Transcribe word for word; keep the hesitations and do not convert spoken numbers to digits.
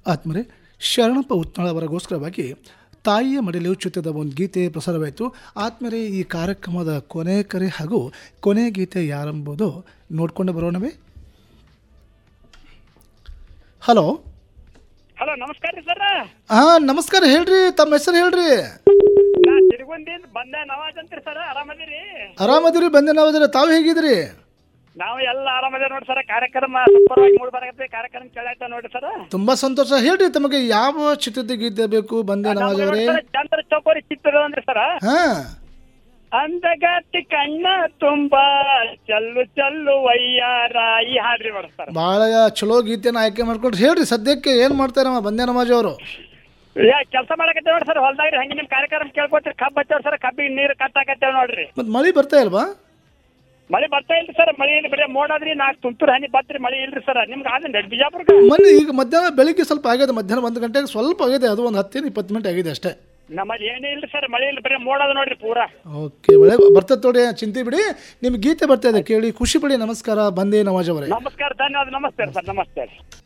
ಆತ್ಮರೆ ಶರಣಪ್ಪ ಉತ್ನಾಳ್ ಅವರಿಗೋಸ್ಕರವಾಗಿ ತಾಯಿಯ ಮಡಿಲು ಚಿತ್ರದ ಒಂದು ಗೀತೆ ಪ್ರಸಾರವಾಯಿತು. ಆತ್ಮರೆ ಈ ಕಾರ್ಯಕ್ರಮದ ಕೊನೆ ಕರೆ ಹಾಗೂ ಕೊನೆ ಗೀತೆ ಯಾರೆಂಬುದು ನೋಡಿಕೊಂಡು ಬರೋಣವೇ. ಹಲೋ ಹಲೋ ನಮಸ್ಕಾರ ರೀ ಸರ್. ಹಾಂ ನಮಸ್ಕಾರ, ಹೇಳ್ರಿ ತಮ್ಮ ಹೆಸರು ಹೇಳ್ರಿ. ನಾ ತಿರುಗುಂದಿಂದ ಬಂದೆ ನವಾಜ್ ಅಂತೀರಿ ಸರ್. ಆರಾಮದಿರಿ? ಆರಾಮದಿರಿ, ಬಂದೆ ನಾವದಿರ. ತಾವು ಹೇಗಿದ್ರಿ? ನಾವು ಎಲ್ಲ ಆರಾಮದ ನೋಡಿ ಸರ್. ಕಾರ್ಯಕ್ರಮ ಸೂಪರ್ವಾಗಿ ಮೂಡಿ ಬರಕತ್ತೆ. ಕಾರ್ಯಕ್ರಮ ಕೇಳಾಯ್ತ ನೋಡ್ರಿ ಸರ್. ತುಂಬಾ ಸಂತೋಷ. ಹೇಳ್ರಿ ತಮಗೆ ಯಾವ ಚಿತ್ರದ ಗೀತೆ ಬೇಕು ಬಂದೆ ನವಾಜ್ ಅವರೇ? ಚಂದ್ರ ಚೌಕೋರಿ ಚಿತ್ರ ಅಂದ್ರಿ ಸರ್. ಹಾ ಅಂದಗಾತಿ ಕಣ್ಣ ತುಂಬಾ ಚಲ್ಲು ಚಲ್ಲು ವಯ್ಯಾರ ಈ ಹಾಡ್ರಿ ಬರ್ತಾರ. ಬಹಳ ಚಲೋ ಗೀತೆನ ಆಯ್ಕೆ ಮಾಡ್ಕೊಂಡ್ರಿ. ಹೇಳ್ರಿ ಸದ್ಯಕ್ಕೆ ಏನ್ ಮಾಡ್ತಾರಮ್ಮ ಬಂದೆ ನವಾಜ್ ಅವರು? ಕೆಲಸ ಮಾಡಕತ್ತೆ ನೋಡಿ ಸರ್. ಹೊಲ್ದಾಗ್ರಿ ಹಂಗೆ ನಿಮ್ ಕಾರ್ಯಕ್ರಮ ಕೇಳ್ಕೊತ್ರಿ. ಕಬ್ಬ್ ಹಚ್ಚವ್ರಿ ಸರ್. ಕಬ್ಬಿಗೆ ನೀರು ಕಟ್ಟಾಕತ್ತೇವ್ ನೋಡ್ರಿ. ಮತ್ ಮಳಿ ಬರ್ತಾ ಇಲ್ವಾ? ಮಳೆ ಬರ್ತಾ ಇಲ್ರಿ ಸರ್. ಮಳೆ ಏನು ಬರೀ ಮೋಡಾದ್ರಿ ನಾಲ್ಕು ತುಂತುರು ಹನಿ ಬತ್ರಿ. ಮಳೆ ಇಲ್ರಿ ಸರ್. ನಿಮ್ಗೆ ಆದ್ರೆ ಬಿಜಾಪುರ ಮೊನ್ನೆ ಈಗ ಮಧ್ಯಾಹ್ನ ಬೆಳಿಗ್ಗೆ ಸ್ವಲ್ಪ ಆಗಿದೆ, ಮಧ್ಯಾಹ್ನ ಒಂದು ಗಂಟೆಗೆ ಸ್ವಲ್ಪ ಆಗಿದೆ. ಅದು ಒಂದು ಹತ್ತೇನು ಇಪ್ಪತ್ತು ಮಿನಿಟ್ ಆಗಿದೆ ಅಷ್ಟೇ. ನಮ್ಮಲ್ಲಿ ಏನೇ ಇಲ್ರಿ ಸರ್. ಮಳೆ ಇಲ್ಲ, ಬರೀ ಮೋಡದ ನೋಡ್ರಿ ಪೂರಾ. ಓಕೆ, ಮಳೆ ಬರ್ತದೆ ನೋಡಿ, ಚಿಂತೆ ಬಿಡಿ. ನಿಮ್ಗೆ ಗೀತೆ ಬರ್ತಾ ಇದೆ ಕೇಳಿ, ಖುಷಿ ಪಡಿ. ನಮಸ್ಕಾರ ಬಂದೆ ನವಾಜ್ ಅವರೇ. ನಮಸ್ಕಾರ, ಧನ್ಯವಾದ. ನಮಸ್ತೆ ಸರ್. ನಮಸ್ತೆ.